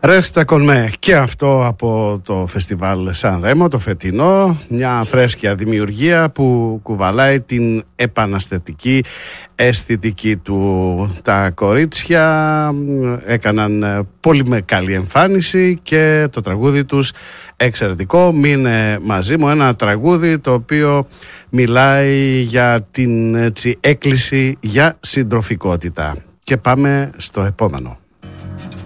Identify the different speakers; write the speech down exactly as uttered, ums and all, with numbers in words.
Speaker 1: Ρέστα Κονμέ, και αυτό από το φεστιβάλ Σαν Ρέμο, το φετινό, μια φρέσκια δημιουργία που κουβαλάει την επαναστατική αισθητική του. Τα κορίτσια έκαναν πολύ με καλή εμφάνιση και το τραγούδι τους εξαιρετικό. Μείνε μαζί μου, ένα τραγούδι το οποίο μιλάει για την έτσι, έκκληση για συντροφικότητα. Και πάμε στο επόμενο.